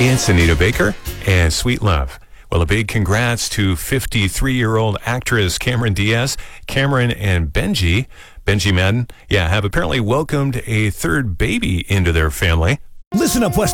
It's Anita Baker and Sweet Love. Well, a big congrats to 53-year-old actress Cameron Diaz. Cameron and Benji Madden, have apparently welcomed a third baby into their family. Listen up, West